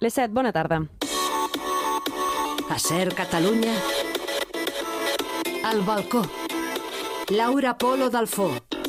Les 7, bona tarda. A Ser Catalunya, al balcó. Laura Polo Dalfó.